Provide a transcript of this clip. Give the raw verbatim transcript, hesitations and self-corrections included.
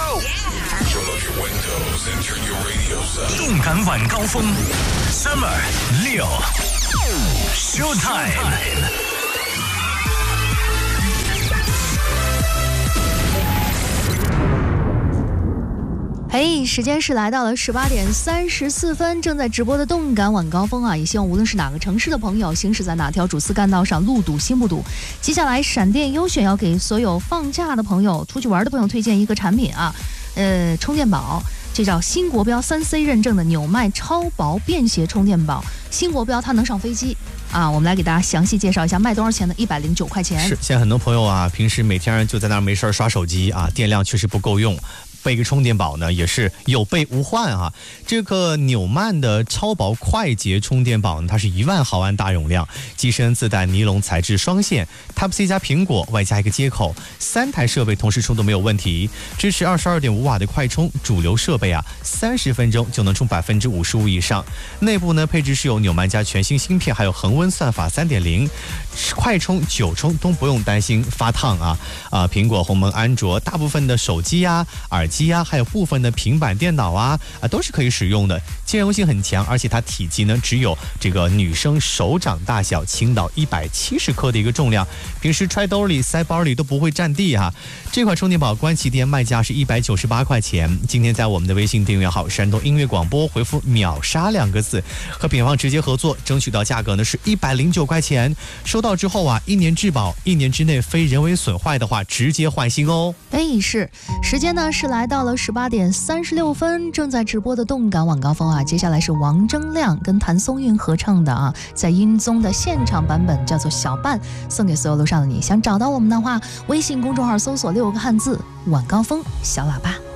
Turn up your windows and turn your radios up. 动感晚高峰 ，Summer 六 Showtime。 嘿，时间是来到了十八点三十四分，正在直播的动感晚高峰啊！也希望无论是哪个城市的朋友，行驶在哪条主次干道上，路堵心不堵。接下来，闪电优选要给所有放假的朋友、出去玩的朋友推荐一个产品啊，呃，充电宝，这叫新国标三 C 认证的纽麦超薄便携充电宝。新国标它能上飞机啊！我们来给大家详细介绍一下，卖多少钱呢？一百零九块钱。 是，现在很多朋友啊，平时每天就在那儿没事刷手机啊，电量确实不够用。备个充电宝呢，也是有备无患啊。这个纽曼的超薄快捷充电宝呢，它是一万毫安大容量，机身自带尼龙材质双线 Type C 加苹果，外加一个接口，三台设备同时充都没有问题。支持二十二点五瓦的快充，主流设备啊，三十分钟就能充百分之五十五以上。内部呢，配置是有纽曼家全新芯片，还有恒温算法 三点零， 快充、久充都不用担心发烫啊啊！苹果、鸿蒙、安卓，大部分的手机呀、耳机啊，还有部分的平板电脑啊啊都是可以使用的，兼容性很强，而且它体积呢只有这个女生手掌大小，轻到一百七十克的一个重量，平时揣兜里、塞包里都不会占地哈、啊。这款充电宝官旗店卖价是一百九十八块钱，今天在我们的微信订阅号山东音乐广播回复秒杀两个字，和品方直接合作，争取到价格呢是一百零九块钱。收到之后啊，一年质保，一年之内非人为损坏的话直接换新哦。 哎，是，时间呢是来到了十八点三十六分，正在直播的动感晚高峰啊，接下来是王铮亮跟谭松韵合唱的啊，在音综的现场版本叫做小伴，送给所有路上的你。想找到我们的话，微信公众号搜索六个汉字晚高峰小喇叭。